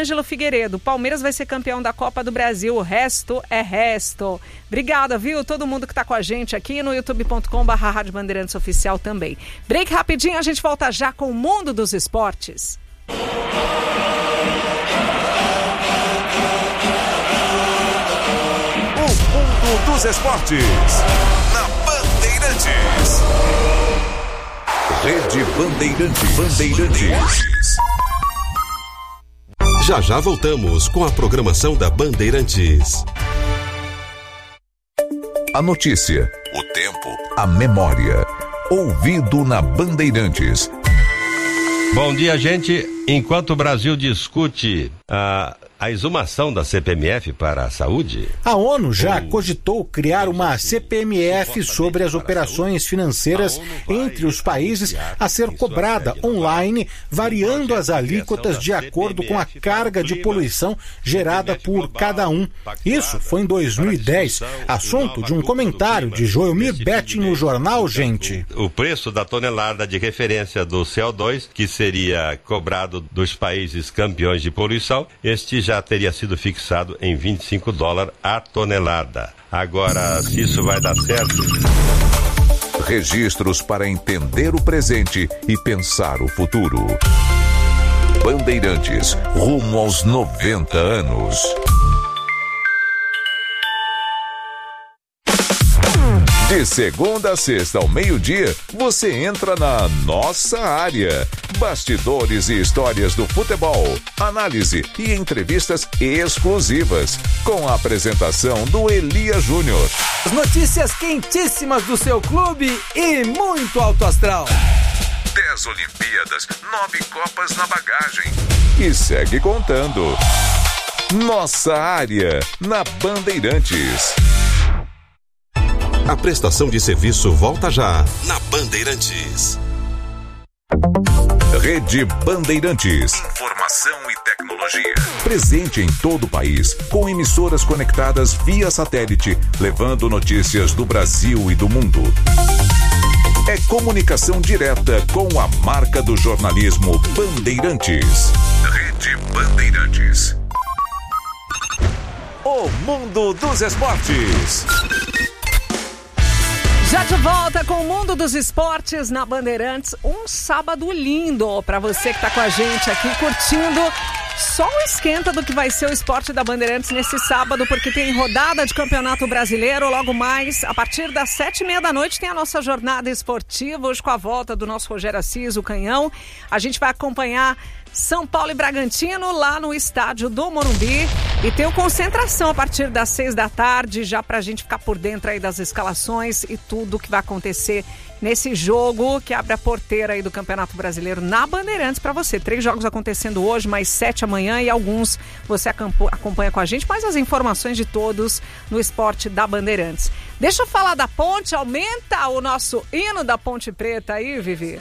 Ângelo Figueiredo, Palmeiras vai ser campeão da Copa do Brasil, o resto é resto. Obrigada, viu? Todo mundo que tá com a gente aqui no youtube.com/Rádio Bandeirantes Oficial também. Break rapidinho, a gente volta já com o Mundo dos Esportes. O Mundo dos Esportes, na Bandeirantes. Rede Bandeirantes. Já voltamos com a programação da Bandeirantes. A notícia, o tempo, a memória. Ouvido na Bandeirantes. Bom dia, gente. Enquanto o Brasil discute a exumação da CPMF para a saúde, a ONU já cogitou criar uma CPMF sobre as operações financeiras entre os países a ser cobrada online, variando as alíquotas de acordo com a carga de poluição gerada por cada um. Isso foi em 2010, assunto de um comentário de Joelmir Betting no jornal Gente. O preço da tonelada de referência do CO2, que seria cobrado dos países campeões de poluição, este já teria sido fixado em $25 a tonelada. Agora, se isso vai dar certo... Registros para entender o presente e pensar o futuro. Bandeirantes, rumo aos 90 anos. De segunda a sexta ao meio-dia, você entra na nossa área. Bastidores e histórias do futebol, análise e entrevistas exclusivas, com a apresentação do Elias Júnior. As notícias quentíssimas do seu clube e muito alto astral. 10 Olimpíadas, 9 Copas na bagagem. E segue contando. Nossa área, na Bandeirantes. A prestação de serviço volta já na Bandeirantes. Rede Bandeirantes. Informação e tecnologia. Presente em todo o país, com emissoras conectadas via satélite, levando notícias do Brasil e do mundo. É comunicação direta com a marca do jornalismo Bandeirantes. Rede Bandeirantes. O Mundo dos Esportes. Já de volta com o Mundo dos Esportes na Bandeirantes. Um sábado lindo para você que tá com a gente aqui curtindo. Só um esquenta do que vai ser o esporte da Bandeirantes nesse sábado, porque tem rodada de Campeonato Brasileiro. Logo mais, a partir das 7h30 da noite, tem a nossa jornada esportiva. Hoje com a volta do nosso Rogério Assis, o Canhão. A gente vai acompanhar São Paulo e Bragantino lá no estádio do Morumbi. E tem o Concentração a partir das 6 da tarde, já pra gente ficar por dentro aí das escalações e tudo que vai acontecer nesse jogo que abre a porteira aí do Campeonato Brasileiro na Bandeirantes para você. 3 jogos acontecendo hoje, mais 7 amanhã e alguns você acompanha com a gente, mas as informações de todos no esporte da Bandeirantes. Deixa eu falar da Ponte, aumenta o nosso hino da Ponte Preta aí, Vivi.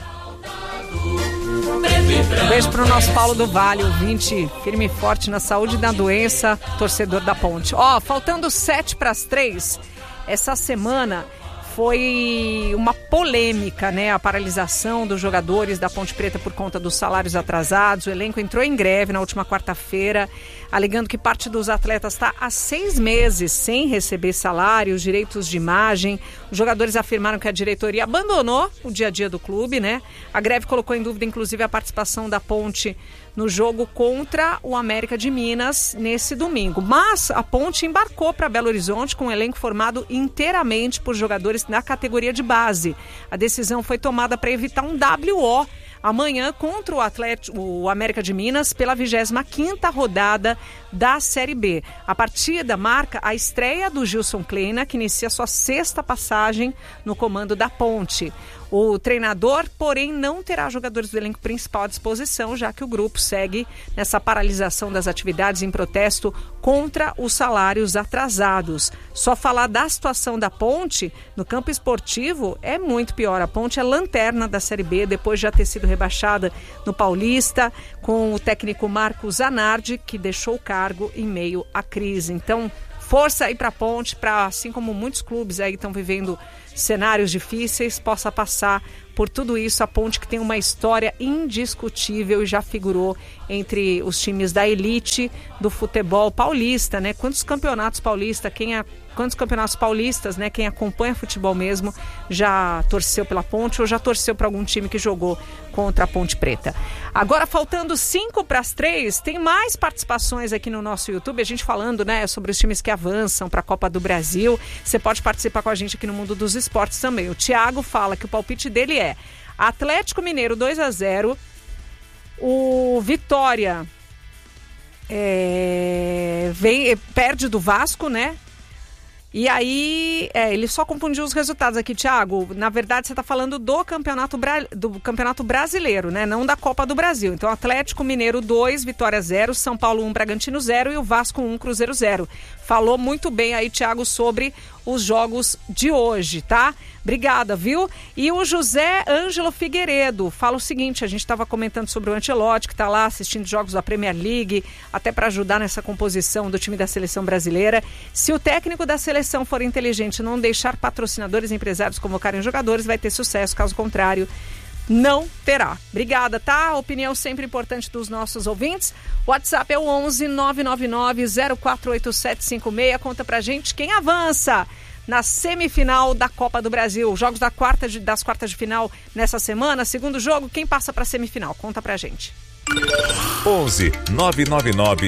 Um beijo pro nosso Paulo do Vale, ouvinte firme e forte na saúde e na doença, torcedor da Ponte. Faltando 2:07, essa semana foi uma polêmica, né? A paralisação dos jogadores da Ponte Preta por conta dos salários atrasados. O elenco entrou em greve na última quarta-feira, alegando que parte dos atletas está há 6 meses sem receber salário, os direitos de imagem. Os jogadores afirmaram que a diretoria abandonou o dia a dia do clube, né? A greve colocou em dúvida, inclusive, a participação da Ponte no jogo contra o América de Minas nesse domingo. Mas a Ponte embarcou para Belo Horizonte com um elenco formado inteiramente por jogadores na categoria de base. A decisão foi tomada para evitar um WO amanhã contra o América de Minas pela 25ª rodada da Série B. A partida marca a estreia do Gilson Kleina, que inicia sua 6ª passagem no comando da Ponte. O treinador, porém, não terá jogadores do elenco principal à disposição, já que o grupo segue nessa paralisação das atividades em protesto contra os salários atrasados. Só falar da situação da Ponte no campo esportivo é muito pior. A Ponte é lanterna da Série B, depois de já ter sido rebaixada no Paulista, com o técnico Marcos Zanardi, que deixou o cargo em meio à crise. Então, força aí para a Ponte, para, assim como muitos clubes aí estão vivendo cenários difíceis, possa passar por por tudo isso, a Ponte que tem uma história indiscutível e já figurou entre os times da elite do futebol paulista, né? Quantos campeonatos paulistas, né? Quem acompanha futebol mesmo já torceu pela Ponte ou já torceu para algum time que jogou contra a Ponte Preta. Agora, faltando 2:55, tem mais participações aqui no nosso YouTube, a gente falando, né, sobre os times que avançam para a Copa do Brasil. Você pode participar com a gente aqui no Mundo dos Esportes também. O Thiago fala que o palpite dele é Atlético Mineiro 2-0, o Vitória perde do Vasco, né? E aí, ele só confundiu os resultados aqui, Thiago. Na verdade, você está falando do campeonato brasileiro, né? Não da Copa do Brasil. Então, Atlético Mineiro 2, Vitória 0, São Paulo 1, Bragantino 0 e o Vasco 1, Cruzeiro 0. Falou muito bem aí, Thiago, sobre os jogos de hoje, tá? Obrigada, viu? E o José Ângelo Figueiredo fala o seguinte, a gente estava comentando sobre o Ancelotti, que está lá assistindo jogos da Premier League, até para ajudar nessa composição do time da seleção brasileira. Se o técnico da seleção for inteligente e não deixar patrocinadores e empresários convocarem jogadores, vai ter sucesso, caso contrário, não terá. Obrigada, tá? Opinião sempre importante dos nossos ouvintes. WhatsApp é o 11 999 048756. Conta pra gente quem avança na semifinal da Copa do Brasil. Jogos das quartas de final nessa semana. Segundo jogo, quem passa pra semifinal? Conta pra gente. 11 999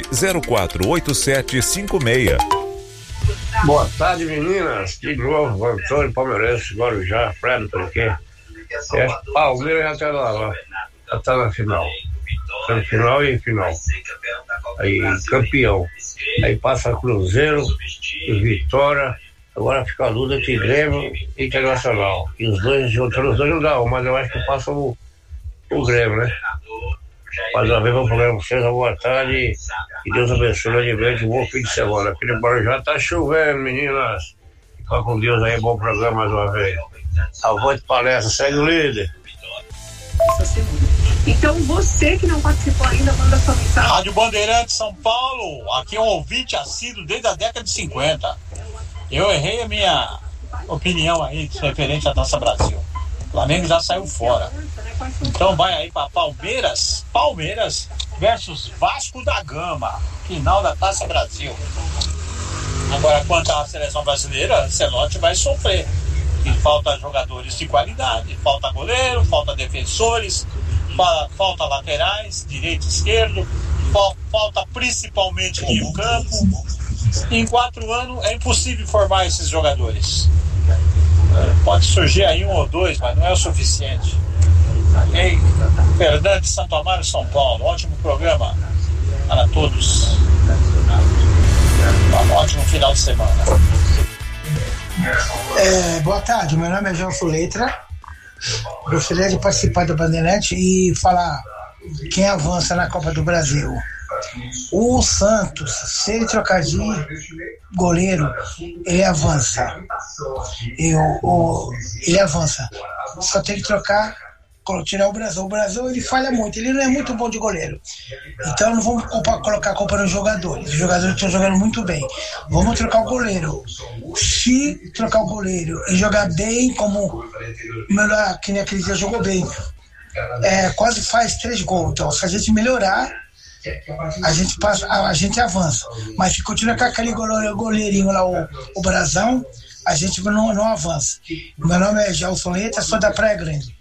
048756. Boa tarde, meninas. De novo, Antônio Palmeirense, Guarujá, Fredo, por aqui. Palmeiras já tá na final. Semifinal e final. Aí, campeão. Aí passa Cruzeiro e Vitória. Agora fica a luta entre Grêmio e Internacional. E os dois não dá, mas eu acho que passa o Grêmio, né? Mais uma vez, vamos pro programa com vocês. Boa tarde. Que Deus abençoe a gente. Um bom fim de semana. Aqui no Guarujá tá chovendo, meninas. Fica com Deus aí. Bom programa mais uma vez. Avante palestra, segue o líder. Então você que não participou ainda, manda sua mensagem. Rádio Bandeirantes São Paulo, aqui é um ouvinte assíduo desde a década de 50. Eu errei a minha opinião aí referente à Taça Brasil. O Flamengo já saiu fora. Então vai aí para Palmeiras versus Vasco da Gama, final da Taça Brasil. Agora, quanto à seleção brasileira, Ancelotti vai sofrer. E falta jogadores de qualidade, falta goleiro, falta defensores, falta laterais, direito e esquerdo, falta principalmente meio campo. Em 4 anos é impossível formar esses jogadores. Pode surgir aí 1 ou 2, mas não é o suficiente. Ei, Fernando de Santo Amaro, São Paulo, ótimo programa para todos. Um ótimo final de semana. Boa tarde, meu nome é João Fuletra. Gostaria de participar do Bandeirante e falar quem avança na Copa do Brasil. O Santos, se ele trocar de goleiro, ele avança. Ele avança. Só tem que tirar o Brasil. O Brasil, ele falha muito, ele não é muito bom de goleiro. Então não vamos colocar a culpa nos jogadores. Os jogadores estão jogando muito bem. Vamos trocar o goleiro. Se trocar o goleiro e jogar bem, como melhor, que nem aquele dia jogou bem, quase faz 3 gols. Então, se a gente melhorar, a gente avança. Mas se continuar com aquele goleirinho lá, o Brasão, a gente não avança. Meu nome é Gelson Leite, sou da Praia Grande.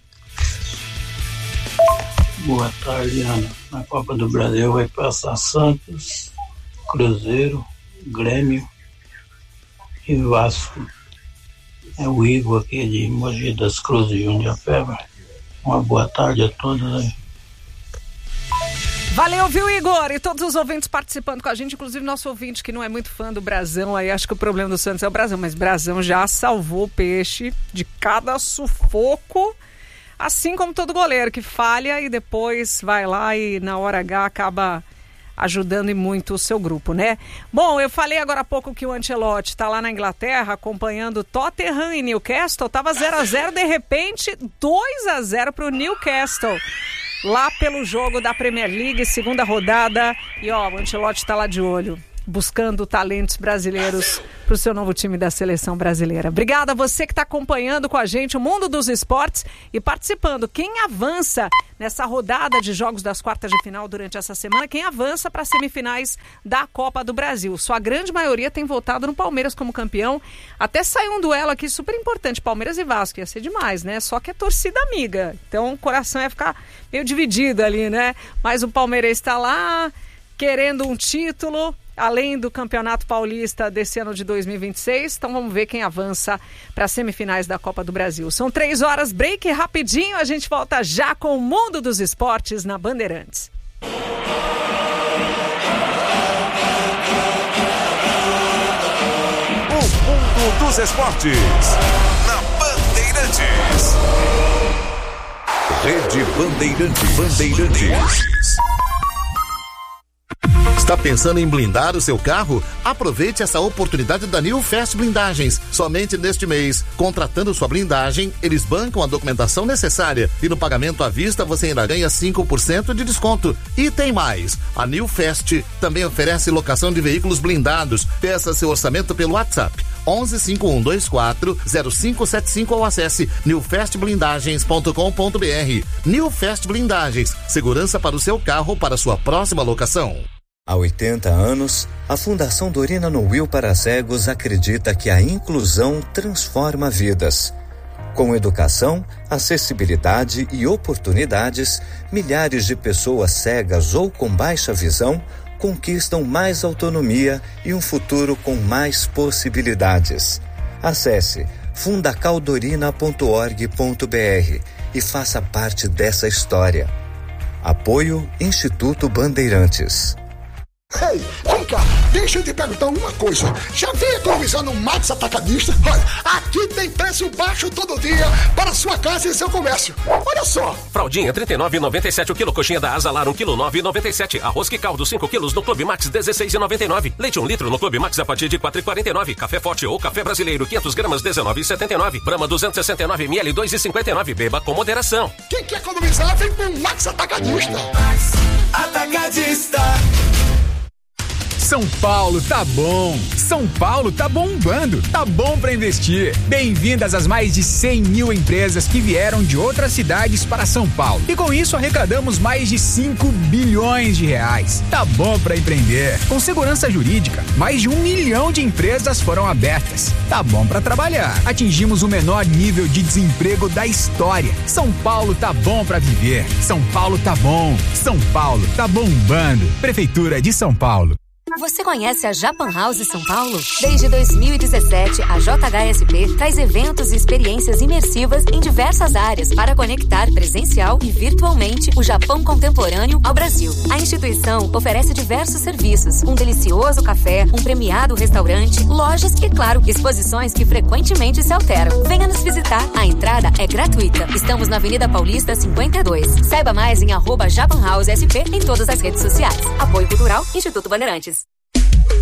Boa tarde, Ana. Na Copa do Brasil vai passar Santos, Cruzeiro, Grêmio e Vasco. É o Igor aqui de Mogi das Cruzes, Jundiaí. Uma boa tarde a todos aí. Valeu, viu, Igor? E todos os ouvintes participando com a gente, inclusive nosso ouvinte que não é muito fã do Brasão, aí acho que o problema do Santos é o Brasão, mas Brasão já salvou o peixe de cada sufoco, assim como todo goleiro que falha e depois vai lá e na hora H acaba ajudando e muito o seu grupo, né? Bom, eu falei agora há pouco que o Ancelotti está lá na Inglaterra acompanhando Tottenham e Newcastle, tava 0-0, de repente 2-0 para o Newcastle. Lá pelo jogo da Premier League, segunda rodada. E ó, o Ancelotti tá lá de olho. buscando talentos brasileiros para o seu novo time da seleção brasileira. Obrigada a você que está acompanhando com a gente o mundo dos esportes e participando. Quem avança nessa rodada de jogos das quartas de final durante essa semana, quem avança para as semifinais da Copa do Brasil? Sua grande maioria tem votado no Palmeiras como campeão. Até saiu um duelo aqui super importante, Palmeiras e Vasco, ia ser demais, né? Só que é torcida amiga, então o coração ia ficar meio dividido ali, né? Mas o Palmeiras está lá querendo um título, além do Campeonato Paulista desse ano de 2026. Então vamos ver quem avança para as semifinais da Copa do Brasil. São 3 horas, break rapidinho. A gente volta já com o mundo dos esportes na Bandeirantes. O mundo dos esportes na Bandeirantes. Rede Bandeirantes. Está pensando em blindar o seu carro? Aproveite essa oportunidade da New Fast Blindagens. Somente neste mês, contratando sua blindagem, eles bancam a documentação necessária e no pagamento à vista você ainda ganha 5% de desconto. E tem mais, a New Fast também oferece locação de veículos blindados. Peça seu orçamento pelo WhatsApp 11 5124 0575 ou acesse newfastblindagens.com.br. New Fast Blindagens, segurança para o seu carro para sua próxima locação. Há 80 anos, a Fundação Dorina Noil para Cegos acredita que a inclusão transforma vidas. Com educação, acessibilidade e oportunidades, milhares de pessoas cegas ou com baixa visão conquistam mais autonomia e um futuro com mais possibilidades. Acesse fundacaldorina.org.br e faça parte dessa história. Apoio Instituto Bandeirantes. Ei, vem cá, deixa eu te perguntar uma coisa. Já veio economizar no Max Atacadista? Olha, aqui tem preço baixo todo dia para sua casa e seu comércio. Olha só. Fraldinha, R$ 39,97 o quilo. Coxinha da Asalar, 1 quilo, R$ 9,97. Arroz que caldo, 5 quilos no Clube Max, R$ 16,99. Leite 1 litro no Clube Max a partir de R$ 4,49. Café Forte ou Café Brasileiro, 500 gramas, R$ 19,79. Brahma, 269 ml, R$ 2,59. Beba com moderação. Quem quer economizar, vem com o Max Atacadista. Max Atacadista. São Paulo tá bom, São Paulo tá bombando, tá bom pra investir. Bem-vindas às mais de 100 mil empresas que vieram de outras cidades para São Paulo. E com isso arrecadamos mais de 5 bilhões de reais. Tá bom pra empreender. Com segurança jurídica, mais de 1 milhão de empresas foram abertas. Tá bom pra trabalhar. Atingimos o menor nível de desemprego da história. São Paulo tá bom pra viver. São Paulo tá bom. São Paulo tá bombando. Prefeitura de São Paulo. Você conhece a Japan House São Paulo? Desde 2017, a JHSP traz eventos e experiências imersivas em diversas áreas para conectar presencial e virtualmente o Japão contemporâneo ao Brasil. A instituição oferece diversos serviços, um delicioso café, um premiado restaurante, lojas e, claro, exposições que frequentemente se alteram. Venha nos visitar. A entrada é gratuita. Estamos na Avenida Paulista 52. Saiba mais em @JapanHouseSP em todas as redes sociais. Apoio Cultural, Instituto Bandeirantes.